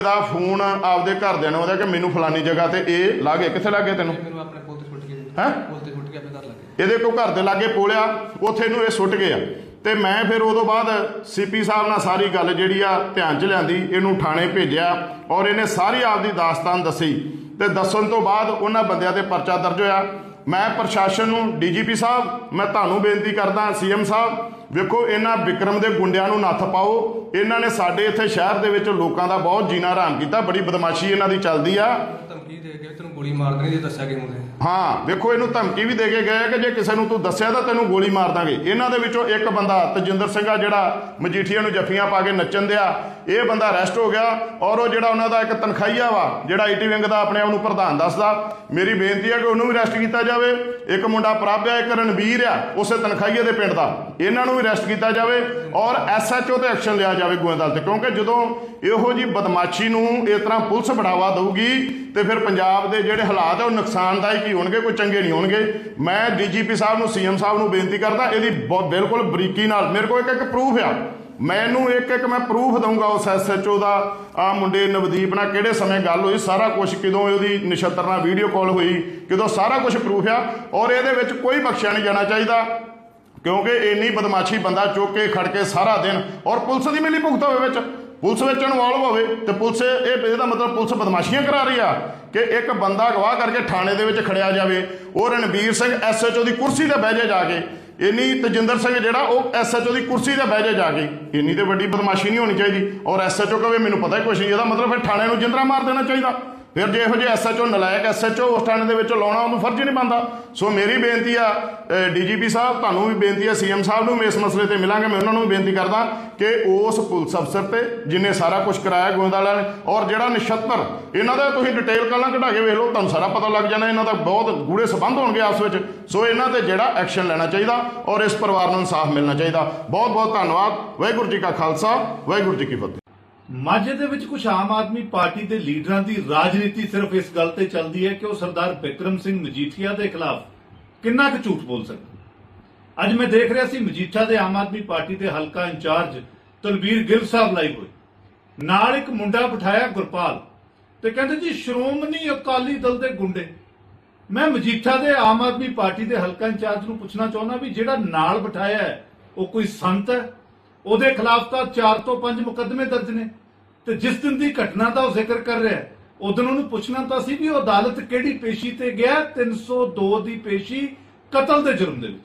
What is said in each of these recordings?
ਦਾ phone ਆਪਦੇ ਘਰਦਿਆਂ ਨੂੰ ਉਹਦਾ ਕਿ ਮੈਨੂੰ ਫਲਾਨੀ ਜਗ੍ਹਾ ਤੇ ਇਹ ਲਾਗੇ ਕਿੱਥੇ ਲਾਗੇ ਤੈਨੂੰ ਮੈਨੂੰ ਆਪਣੇ ਪੁੱਤ ਸੁੱਟ ਕੇ ਹੈ ਪੁੱਤ ਤੇ ਸੁੱਟ ਕੇ ਆਪਣੇ ਘਰ ਲੱਗੇ ਇਹਦੇ ਕੋ ਘਰ ਦੇ ਲਾਗੇ ਪੋਲਿਆ ਉੱਥੇ ਇਹਨੂੰ ਇਹ ਸੁੱਟ ਗਿਆ ਤੇ ਮੈਂ ਫਿਰ ਉਦੋਂ ਬਾਅਦ ਸੀਪੀ ਸਾਹਿਬ ਨਾਲ ਸਾਰੀ ਗੱਲ ਜਿਹੜੀ ਆ ਧਿਆਨ 'ਚ ਲਿਆਂਦੀ ਇਹਨੂੰ ਥਾਣੇ ਭੇਜਿਆ ਔਰ ਇਹਨੇ ਸਾਰੀ ਆਪਦੀ ਦਾਸਤਾਨ ਦੱਸੀ ਤੇ ਦੱਸਣ ਤੋਂ ਬਾਅਦ ਉਹਨਾਂ ਬੰਦਿਆਂ ਤੇ ਪਰਚਾ ਦਰਜ ਹੋਇਆ। ਮੈਂ ਪ੍ਰਸ਼ਾਸਨ ਨੂੰ ਡੀਜੀਪੀ ਸਾਹਿਬ ਮੈਂ ਤੁਹਾਨੂੰ ਬੇਨਤੀ ਕਰਦਾ ਸੀਐਮ ਸਾਹਿਬ ਵੇਖੋ ਇਹਨਾਂ ਵਿਕਰਮ ਦੇ ਗੁੰਡਿਆਂ ਨੂੰ ਨੱਥ ਪਾਓ। ਇਹਨਾਂ ਨੇ ਸਾਡੇ ਇੱਥੇ ਸ਼ਹਿਰ ਦੇ ਵਿੱਚ ਲੋਕਾਂ ਦਾ ਬਹੁਤ ਜੀਣਾ ਹਰਾਮ ਕੀਤਾ। ਬੜੀ ਬਦਮਾਸ਼ੀ ਇਹਨਾਂ ਦੀ ਚੱਲਦੀ ਆ। ਧਮਕੀ ਦੇ ਕੇ ਤੈਨੂੰ ਗੋਲੀ ਮਾਰ ਦੇਣੀ ਜੇ ਦੱਸਿਆ ਕਿ ਮੁੰਡੇ ਹਾਂ ਵੇਖੋ ਇਹਨੂੰ ਧਮਕੀ ਵੀ ਦੇ ਕੇ ਗਏ ਕਿ ਜੇ ਕਿਸੇ ਨੂੰ ਤੂੰ ਦੱਸਿਆ ਤਾਂ ਤੈਨੂੰ ਗੋਲੀ ਮਾਰ ਦਾਂਗੇ। ਇਹਨਾਂ ਦੇ ਵਿੱਚੋਂ ਇੱਕ ਬੰਦਾ ਤਜਿੰਦਰ ਸਿੰਘ ਆ ਜਿਹੜਾ ਮਜੀਠੀਆ ਨੂੰ ਜੱਫੀਆਂ ਪਾ ਕੇ ਨੱਚਣ ਦਿਆ ਇਹ ਬੰਦਾ ਅਰੈਸਟ ਹੋ ਗਿਆ ਔਰ ਉਹ ਜਿਹੜਾ ਉਹਨਾਂ ਦਾ ਇੱਕ ਤਨਖਾਹੀਆ ਵਾ ਜਿਹੜਾ ਆਈਟੀ ਵਿੰਗ ਦਾ ਆਪਣੇ ਆਪ ਨੂੰ ਪ੍ਰਧਾਨ ਦੱਸਦਾ ਮੇਰੀ ਬੇਨਤੀ ਹੈ ਕਿ ਉਹਨੂੰ ਵੀ ਅਰੈਸਟ ਕੀਤਾ ਜਾਵੇ। ਇੱਕ ਮੁੰਡਾ ਪ੍ਰਭ ਆ ਇੱਕ ਰਣਵੀਰ ਆ ਉਸੇ ਤਨਖਾਹੀਏ ਦੇ ਪਿੰਡ ਦਾ ਇਹਨਾਂ ਨੂੰ ਵੀ ਅਰੈਸਟ ਕੀਤਾ ਜਾਵੇ ਔਰ ਐਸਐਚਓ ਤੇ ਐਕਸ਼ਨ ਲਿਆ ਜਾਵੇ ਗੋਇੰਦਵਾਲ ਤੇ ਕਿਉਂਕਿ ਜਦੋਂ ਇਹੋ ਜੀ ਬਦਮਾਸ਼ੀ ਨੂੰ ਇਸ ਤਰ੍ਹਾਂ ਪੁਲਿਸ ਬੜਾਵਾ ਦਊਗੀ ਤੇ ਫਿਰ ਪੰਜਾਬ ਦੇ ਜਿਹੜੇ ਹਾਲਾਤ ਆ ਉਹ ਨੁਕਸਾਨਦਾਇਕ ਹੀ ਹੋਣਗੇ ਕੋਈ ਚੰਗੇ ਨਹੀਂ ਹੋਣਗੇ। ਮੈਂ ਡੀਜੀਪੀ ਸਾਹਿਬ ਨੂੰ ਸੀਐਮ ਸਾਹਿਬ ਨੂੰ ਬੇਨਤੀ ਕਰਦਾ ਇਹਦੀ ਬਿਲਕੁਲ ਬਰੀਕੀ ਨਾਲ ਮੇਰੇ ਕੋਲ ਇੱਕ ਪ੍ਰੂਫ ਆ ਮੈਨੂੰ ਇੱਕ ਮੈਂ ਪ੍ਰੂਫ ਦਊਂਗਾ ਉਸ ਐਸਐਚਓ ਦਾ ਆ ਮੁੰਡੇ ਨਵਦੀਪ ਨਾਲ ਕਿਹੜੇ ਸਮੇਂ ਗੱਲ ਹੋਈ ਸਾਰਾ ਕੁਝ ਕਦੋਂ ਉਹਦੀ ਨਛੱਤਰ ਨਾਲ ਵੀਡੀਓ ਕਾਲ ਹੋਈ ਕਦੋਂ ਸਾਰਾ ਕੁਝ ਪ੍ਰੂਫ ਆ ਔਰ ਇਹਦੇ ਵਿੱਚ ਕੋਈ ਬਖਸ਼ਿਆ ਨਹੀਂ ਜਾਣਾ ਚਾਹੀਦਾ ਕਿਉਂਕਿ ਇੰਨੀ ਬਦਮਾਸ਼ੀ ਬੰਦਾ ਚੁੱਕ ਕੇ ਖੜ ਕੇ ਸਾਰਾ ਦਿਨ ਔਰ ਪੁਲਿਸ ਦੀ ਮਿਲੀ ਭੁਗਤ ਹੋਵੇ ਵਿੱਚ ਪੁਲਿਸ ਵਿੱਚ ਇਨਵੋਲਵ ਹੋਵੇ ਤੇ ਪੁਲਿਸ ਇਹਦਾ ਮਤਲਬ ਪੁਲਿਸ ਬਦਮਾਸ਼ੀਆਂ ਕਰਾ ਰਹੀ ਆ ਕਿ ਇੱਕ ਬੰਦਾ ਅਗਵਾ ਕਰਕੇ ਥਾਣੇ ਦੇ ਵਿੱਚ ਖੜਿਆ ਜਾਵੇ ਉਹ ਰਣਬੀਰ ਸਿੰਘ ਐਸਐਚਓ ਦੀ ਕੁਰਸੀ ਤੇ ਬਹਿ ਜਾ ਕੇ ਇੰਨੀ ਤਜਿੰਦਰ ਸਿੰਘ ਜਿਹੜਾ ਉਹ ਐਸਐਚਓ ਦੀ ਕੁਰਸੀ ਤੇ ਬਹਿ ਜਾ ਕੇ ਇੰਨੀ ਤੇ ਵੱਡੀ ਬਦਮਾਸ਼ੀ ਨਹੀਂ ਹੋਣੀ ਚਾਹੀਦੀ ਔਰ ਐਸਐਚਓ ਕਹੇ ਮੈਨੂੰ ਪਤਾ ਹੀ ਕੁਛ ਨਹੀਂ ਇਹਦਾ ਮਤਲਬ ਫਿਰ ਥਾਣੇ ਨੂੰ ਜਿੰਦਰਾ ਮਾਰ ਦੇਣਾ ਚਾਹੀਦਾ। ਫਿਰ ਜੇ ਇਹੋ ਜਿਹੇ ਐਸਐਚਓ ਨਲਾਇਕ ਐਸਐਚਓ ਉਸ ਥਾਣੇ ਦੇ ਵਿੱਚ ਲਾਉਣਾ ਉਹਨੂੰ ਫਰਜ਼ ਹੀ ਨਹੀਂ ਬਣਦਾ। ਸੋ ਮੇਰੀ ਬੇਨਤੀ ਆ ਡੀਜੀਪੀ ਸਾਹਿਬ ਤੁਹਾਨੂੰ ਵੀ ਬੇਨਤੀ ਆ ਸੀਐਮ ਸਾਹਿਬ ਨੂੰ ਇਸ ਮਸਲੇ ਤੇ ਮਿਲਾਂਗੇ ਮੈਂ ਉਹਨਾਂ ਨੂੰ ਵੀ ਬੇਨਤੀ ਕਰਦਾ ਕਿ ਉਸ ਪੁਲਿਸ ਅਫਸਰ ਤੇ ਜਿਹਨੇ ਸਾਰਾ ਕੁਝ ਕਰਾਇਆ ਗੋਇੰਦਵਾਲ ਨੇ ਔਰ ਜਿਹੜਾ ਨਛੱਤਰ ਇਹਨਾਂ ਦਾ ਤੁਸੀਂ ਡਿਟੇਲ ਕੱਲਾਂ ਕਢਾ ਕੇ ਵੇਖ ਲਓ ਤੁਹਾਨੂੰ ਸਾਰਾ ਪਤਾ ਲੱਗ ਜਾਣਾ ਇਹਨਾਂ ਦਾ ਬਹੁਤ ਗੂੜੇ ਸੰਬੰਧ ਹੋਣਗੇ ਆਪਸ ਵਿੱਚ। ਸੋ ਇਹਨਾਂ ਤੇ ਜਿਹੜਾ ਐਕਸ਼ਨ ਲੈਣਾ ਚਾਹੀਦਾ ਔਰ ਇਸ ਪਰਿਵਾਰ ਨੂੰ ਇਨਸਾਫ ਮਿਲਣਾ ਚਾਹੀਦਾ। ਬਹੁਤ ਬਹੁਤ ਧੰਨਵਾਦ। ਵਾਹਿਗੁਰੂ ਜੀ ਕਾ ਖਾਲਸਾ ਵਾਹਿਗੁਰੂ ਜੀ ਕੀ ਫਤਿਹ। ਮਾਝੇ ਦੇ ਵਿੱਚ ਕੁਝ ਆਮ ਆਦਮੀ ਪਾਰਟੀ ਦੇ ਲੀਡਰਾਂ ਦੀ ਰਾਜਨੀਤੀ ਸਿਰਫ ਇਸ ਗੱਲ ਤੇ ਚੱਲਦੀ ਹੈ ਕਿ ਉਹ ਸਰਦਾਰ ਬਿਕਰਮ ਸਿੰਘ ਮਜੀਠੀਆ ਦੇ ਖਿਲਾਫ ਕਿੰਨਾ ਕੁ ਝੂਠ ਬੋਲ ਸਕਦੇ। ਅੱਜ ਮੈਂ ਦੇਖ ਰਿਹਾ ਸੀ ਮਜੀਠਾ ਦੇ ਆਮ ਆਦਮੀ ਪਾਰਟੀ ਦੇ ਹਲਕਾ ਇੰਚਾਰਜ ਤਲਵੀਰ ਗਿੱਲ ਸਾਹਿਬ ਲਾਈਵ ਹੋਏ ਨਾਲ ਇੱਕ ਮੁੰਡਾ ਬਿਠਾਇਆ ਗੁਰਪਾਲ ਤੇ ਕਹਿੰਦੇ ਜੀ ਸ਼੍ਰੋਮਣੀ ਅਕਾਲੀ ਦਲ ਦੇ ਗੁੰਡੇ। ਮੈਂ ਮਜੀਠਾ ਦੇ ਆਮ ਆਦਮੀ ਪਾਰਟੀ ਦੇ ਹਲਕਾ ਇੰਚਾਰਜ ਨੂੰ ਪੁੱਛਣਾ ਚਾਹੁੰਦਾ ਵੀ ਜਿਹੜਾ ਨਾਲ ਬਿਠਾਇਆ ਹੈ ਉਹ ਕੋਈ ਸੰਤ ਹੈ? ਉਹਦੇ ਖਿਲਾਫ ਤਾਂ 4 ਤੋਂ 5 ਮੁਕੱਦਮੇ ਦਰਜ ਨੇ ਤੇ ਜਿਸ ਦਿਨ ਦੀ ਘਟਨਾ ਦਾ ਉਹ ਜ਼ਿਕਰ ਕਰ ਰਿਹਾ ਉਦੋਂ ਉਹਨੂੰ ਪੁੱਛਣਾ ਤਾਂ ਸੀ ਵੀ ਉਹ ਅਦਾਲਤ ਕਿਹੜੀ ਪੇਸ਼ੀ ਤੇ ਗਿਆ। 302 ਦੀ ਪੇਸ਼ੀ ਕਤਲ ਦੇ ਜੁਰਮ ਦੇ ਵਿੱਚ।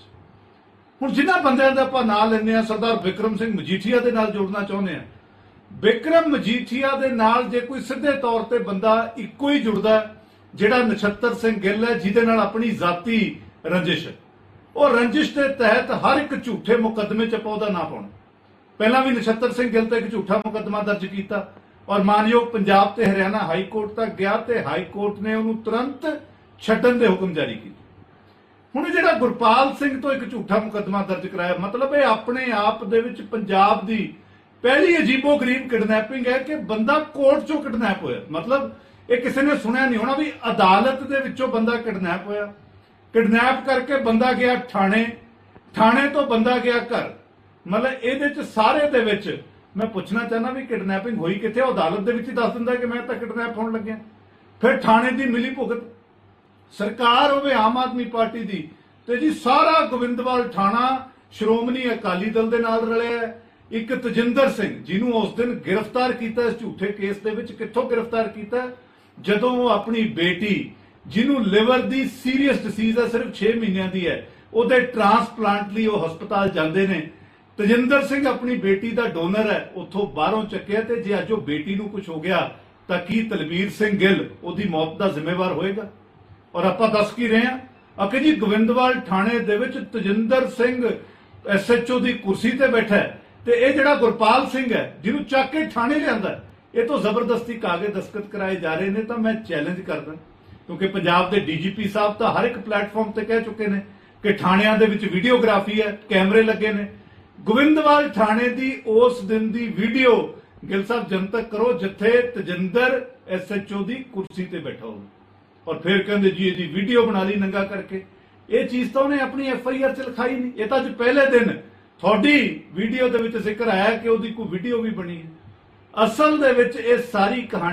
ਹੁਣ ਜਿਨ੍ਹਾਂ ਬੰਦਿਆਂ ਦਾ ਆਪਾਂ ਨਾਂ ਲੈਂਦੇ ਆ ਸਰਦਾਰ ਬਿਕਰਮ ਸਿੰਘ ਮਜੀਠੀਆ ਦੇ ਨਾਲ ਜੋੜਨਾ ਚਾਹੁੰਦੇ ਆ। ਬਿਕਰਮ ਮਜੀਠੀਆ ਦੇ ਨਾਲ ਜੇ ਕੋਈ ਸਿੱਧੇ ਤੌਰ ਤੇ ਬੰਦਾ ਇੱਕੋ ਹੀ ਜੁੜਦਾ ਜਿਹੜਾ ਨਛੱਤਰ ਸਿੰਘ ਗਿੱਲ ਹੈ ਜਿਹਦੇ ਨਾਲ ਆਪਣੀ ਜ਼ਾਤੀ ਰੰਜਿਸ਼ ਹੈ ਉਹ ਰੰਜਿਸ਼ ਦੇ ਤਹਿਤ ਹਰ ਇੱਕ ਝੂਠੇ ਮੁਕੱਦਮੇ 'ਚ ਆਪਾਂ ਉਹਦਾ ਨਾਂ ਪਾਉਣਾ। ਪਹਿਲਾਂ ਵੀ ਨਛੱਤਰ ਸਿੰਘ ਗਿੱਲ ਤੇ ਇੱਕ ਝੂਠਾ ਮੁਕੱਦਮਾ ਦਰਜ ਕੀਤਾ ਔਰ ਮਾਨਯੋਗ ਪੰਜਾਬ ਤੇ ਹਰਿਆਣਾ ਹਾਈ ਕੋਰਟ ਤੱਕ ਗਿਆ ਤੇ ਹਾਈ ਕੋਰਟ ਨੇ ਉਹਨੂੰ ਤੁਰੰਤ ਛੱਡਣ ਦੇ ਹੁਕਮ ਜਾਰੀ ਕੀਤੇ। ਹੁਣ ਜਿਹੜਾ ਗੁਰਪਾਲ ਸਿੰਘ ਤੋਂ ਇੱਕ ਝੂਠਾ ਮੁਕੱਦਮਾ ਦਰਜ ਕਰਾਇਆ ਮਤਲਬ ਇਹ ਆਪਣੇ ਆਪ ਦੇ ਵਿੱਚ ਪੰਜਾਬ ਦੀ ਪਹਿਲੀ ਅਜੀਬੋ ਗਰੀਬ ਕਿਡਨੈਪਿੰਗ ਹੈ ਕਿ ਬੰਦਾ ਕੋਰਟ ਚੋਂ ਕਿਡਨੈਪ ਹੋਇਆ। ਮਤਲਬ ਇਹ ਕਿਸੇ ਨੇ ਸੁਣਿਆ ਨਹੀਂ ਹੋਣਾ ਵੀ ਅਦਾਲਤ ਦੇ ਵਿੱਚੋਂ ਬੰਦਾ ਕਿਡਨੈਪ ਹੋਇਆ। ਕਿਡਨੈਪ ਕਰਕੇ ਬੰਦਾ ਗਿਆ ਥਾਣੇ ਤੋਂ ਬੰਦਾ ਗਿਆ ਘਰ। ਮਤਲਬ ਇਹਦੇ ਚ ਸਾਰੇ ਦੇ ਵਿੱਚ ਮੈਂ ਪੁੱਛਣਾ ਚਾਹੁੰਦਾ ਵੀ ਕਿਡਨੈਪਿੰਗ ਹੋਈ ਕਿੱਥੇ? ਉਹ ਅਦਾਲਤ ਦੇ ਵਿੱਚ ਹੀ ਦੱਸ ਦਿੰਦਾ ਕਿ ਮੈਂ ਤਾਂ ਕਿਡਨੈਪ ਹੋਣ ਲੱਗਿਆ। ਫਿਰ ਥਾਣੇ ਦੀ ਮਿਲੀ ਭੁਗਤ ਸਰਕਾਰ ਹੋਵੇ ਆਮ ਆਦਮੀ ਪਾਰਟੀ ਦੀ ਤੇ ਜੀ ਸਾਰਾ ਗੋਬਿੰਦਵਾਲ ਥਾਣਾ ਸ਼੍ਰੋਮਣੀ ਅਕਾਲੀ ਦਲ ਦੇ ਨਾਲ ਰਲਿਆ। ਇੱਕ ਤਜਿੰਦਰ ਸਿੰਘ ਜਿਹਨੂੰ ਉਸ ਦਿਨ ਗ੍ਰਿਫਤਾਰ ਕੀਤਾ ਇਸ ਝੂਠੇ ਕੇਸ ਦੇ ਵਿੱਚ। ਕਿੱਥੋਂ ਗ੍ਰਿਫਤਾਰ ਕੀਤਾ? ਜਦੋਂ ਉਹ ਆਪਣੀ ਬੇਟੀ ਜਿਹਨੂੰ ਲਿਵਰ ਦੀ ਸੀਰੀਅਸ ਡਿਸੀਜ਼ ਹੈ ਸਿਰਫ 6 ਮਹੀਨਿਆਂ ਦੀ ਹੈ ਉਹਦੇ ਟ੍ਰਾਂਸਪਲਾਂਟ ਲਈ ਉਹ ਹਸਪਤਾਲ ਜਾਂਦੇ ਨੇ। ਤਜਿੰਦਰ ਸਿੰਘ ਆਪਣੀ ਬੇਟੀ ਦਾ ਡੋਨਰ ਹੈ ਉੱਥੋਂ ਬਾਹਰੋਂ ਚੱਕਿਆ ਤੇ ਜੇ ਅੱਜ ਉਹ ਬੇਟੀ ਨੂੰ ਕੁਝ ਹੋ ਗਿਆ ਤਾਂ ਕੀ ਤਲਵੀਰ ਸਿੰਘ ਗਿੱਲ ਉਹਦੀ ਮੌਤ ਦਾ ਜ਼ਿੰਮੇਵਾਰ ਹੋਏਗਾ? ਔਰ ਆਪਾਂ ਦੱਸ ਕੀ ਰਹੇ ਹਾਂ ਕਿ ਜੀ ਗੋਬਿੰਦਵਾਲ ਥਾਣੇ ਦੇ ਵਿੱਚ ਤਜਿੰਦਰ ਸਿੰਘ ਐਸਐਚਓ ਦੀ ਕੁਰਸੀ ਤੇ ਬੈਠਾ ਹੈ ਤੇ ਇਹ ਜਿਹੜਾ ਗੁਰਪਾਲ ਸਿੰਘ ਹੈ ਜਿਹਨੂੰ ਚੱਕ ਕੇ ਥਾਣੇ ਲਿਆਂਦਾ ਇਹ ਤੋਂ ਜ਼ਬਰਦਸਤੀ ਕਾਗਜ਼ ਦਸਤਖਤ ਕਰਾਏ ਜਾ ਰਹੇ ਨੇ। ਤਾਂ ਮੈਂ ਚੈਲੰਜ ਕਰਦਾ ਕਿਉਂਕਿ ਪੰਜਾਬ ਦੇ ਡੀਜੀਪੀ ਸਾਹਿਬ ਤਾਂ ਹਰ ਇੱਕ ਪਲੇਟਫਾਰਮ ਤੇ ਕਹਿ ਚੁੱਕੇ ਨੇ ਕਿ ਥਾਣਿਆਂ ਦੇ ਵਿੱਚ ਵੀਡੀਓਗ੍ਰਾਫੀ ਹੈ ਕੈਮਰੇ ਲੱਗੇ ਨੇ। ਗੋਬਿੰਦਵਾਲ ਥਾਣੇ ਦੀ ਉਸ ਦਿਨ ਦੀ ਵੀਡੀਓ ਗਿੱਲ ਸਾਹਿਬ ਜਨਤਕ ਕਰੋ ਜਿੱਥੇ ਤਜਿੰਦਰ ਐਸਐਚਓ ਦੀ ਕੁਰਸੀ ਤੇ ਬੈਠਾ ਹੋਵੇ ਔਰ ਫਿਰ ਕਹਿੰਦੇ ਜੀ ਇਹਦੀ ਵੀਡੀਓ ਬਣਾ ਲਈ ਨੰਗਾ ਕਰਕੇ। ਇਹ ਚੀਜ਼ ਤਾਂ ਉਹਨੇ ਆਪਣੀ ਐਫਆਈਆਰ 'ਚ ਲਿਖਾਈ ਨਹੀਂ। ਇਹ ਤਾਂ ਅੱਜ ਪਹਿਲੇ ਦਿਨ ਤੁਹਾਡੀ ਵੀਡੀਓ ਦੇ ਵਿੱਚ ਜ਼ਿਕਰ ਆਇਆ ਕਿ ਉਹਦੀ ਕੋਈ ਵੀਡੀਓ ਵੀ ਬਣੀ ਹੈ। ਅਸਲ ਦੇ ਵਿੱਚ ਇਹ ਸਾਰੀ ਕਹਾਣੀ